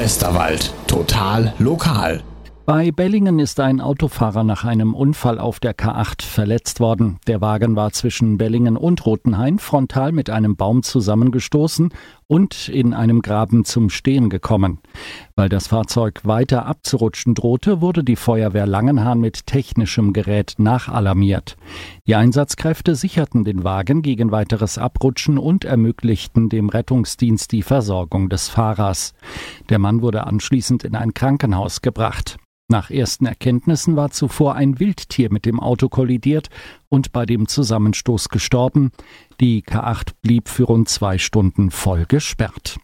Westerwald. Total lokal. Bei Bellingen ist ein Autofahrer nach einem Unfall auf der K8 verletzt worden. Der Wagen war zwischen Bellingen und Rotenhain frontal mit einem Baum zusammengestoßen und in einem Graben zum Stehen gekommen. Weil das Fahrzeug weiter abzurutschen drohte, wurde die Feuerwehr Langenhahn mit technischem Gerät nachalarmiert. Die Einsatzkräfte sicherten den Wagen gegen weiteres Abrutschen und ermöglichten dem Rettungsdienst die Versorgung des Fahrers. Der Mann wurde anschließend in ein Krankenhaus gebracht. Nach ersten Erkenntnissen war zuvor ein Wildtier mit dem Auto kollidiert und bei dem Zusammenstoß gestorben. Die K8 blieb für rund 2 Stunden voll gesperrt.